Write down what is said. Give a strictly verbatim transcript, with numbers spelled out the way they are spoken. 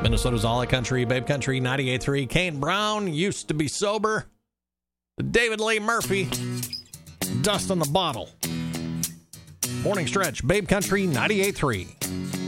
Minnesota's All Country, Babe Country, ninety-eight point three. Kane Brown, Used to Be Sober. David Lee Murphy, Dust on the Bottle. Morning Stretch, Babe Country, ninety-eight point three.